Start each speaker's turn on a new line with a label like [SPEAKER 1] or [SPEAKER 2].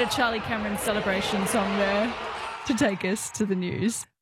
[SPEAKER 1] bit of Charlie Cameron celebration song there to take us to the news.